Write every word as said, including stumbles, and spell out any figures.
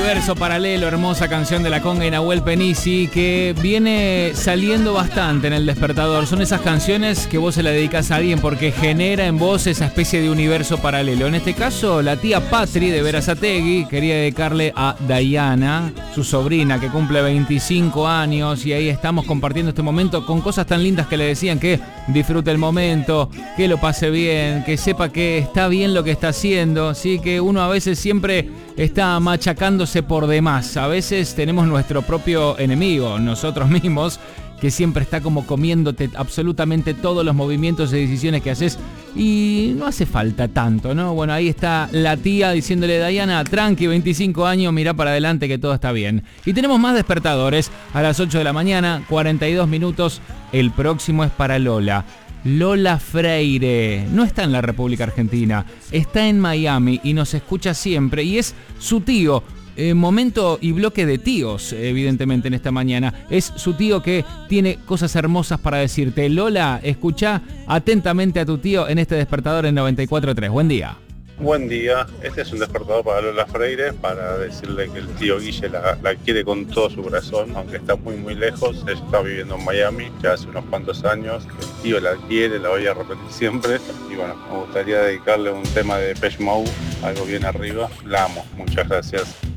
Universo Paralelo, hermosa canción de La Conga y Nahuel Penisi, que viene saliendo bastante en el despertador. Son esas canciones que vos se la dedicás a alguien porque genera en vos esa especie de universo paralelo. En este caso, la tía Patri de Berazategui quería dedicarle a Diana, su sobrina, que cumple veinticinco años, y ahí estamos compartiendo este momento con cosas tan lindas que le decían que disfrute el momento, que lo pase bien, que sepa que está bien lo que está haciendo, ¿sí? Que uno a veces siempre está machacándose por demás. A veces tenemos nuestro propio enemigo, nosotros mismos, que siempre está como comiéndote absolutamente todos los movimientos y decisiones que haces, y no hace falta tanto, ¿no? Bueno, ahí está la tía diciéndole: Diana, tranqui, veinticinco años, mirá para adelante que todo está bien. Y tenemos más despertadores a las ocho de la mañana, cuarenta y dos minutos. El próximo es para Lola. Lola Freire no está en la República Argentina, está en Miami y nos escucha siempre, y es su tío. Eh, momento y bloque de tíos, evidentemente, en esta mañana. Es su tío que tiene cosas hermosas para decirte. Lola, escucha atentamente a tu tío en este despertador en noventa y cuatro punto tres. Buen día. Buen día, este es un despertador para Lola Freire, para decirle que el tío Guille la, la quiere con todo su corazón, aunque está muy muy lejos. Ella está viviendo en Miami ya hace unos cuantos años, el tío la quiere, la voy a repetir siempre, y bueno, me gustaría dedicarle un tema de Depeche Mode, algo bien arriba. La amo, muchas gracias.